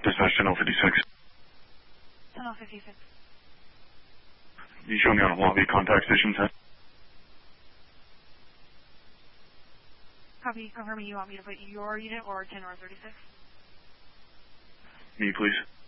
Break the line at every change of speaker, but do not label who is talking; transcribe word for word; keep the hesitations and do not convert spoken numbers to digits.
Dispatch ten oh fifty-six.
ten oh fifty-six.
You show me on a lobby contact station ten.
Copy, confirming you want me to put your unit or ten or thirty-six?
Me, please.